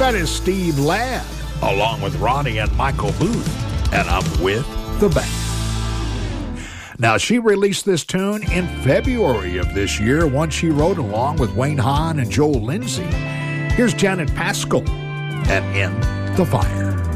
That is Steve Ladd, along with Ronnie and Michael Booth, and I'm with the band. Now, she released this tune in February of this year, one she wrote along with Wayne Hahn and Joel Lindsay. Here's Janet Paschal and In the Fire.